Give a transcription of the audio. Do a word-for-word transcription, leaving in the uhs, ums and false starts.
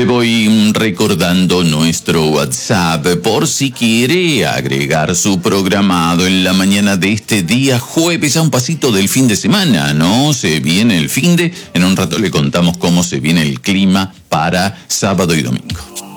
Le voy recordando nuestro WhatsApp por si quiere agregar su programado en la mañana de este día jueves a un pasito del fin de semana, ¿no? Se viene el fin de... En un rato le contamos cómo se viene el clima para sábado y domingo.